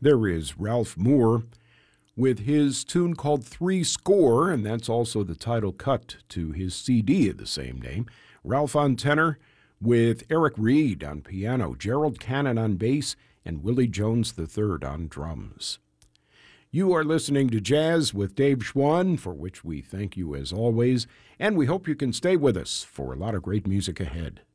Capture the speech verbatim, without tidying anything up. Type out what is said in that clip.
There is Ralph Moore with his tune called Three Score, and that's also the title cut to his C D of the same name. Ralph on tenor with Eric Reed on piano, Gerald Cannon on bass, and Willie Jones the third on drums. You are listening to Jazz with Dave Schwann, for which we thank you as always, and we hope you can stay with us for a lot of great music ahead.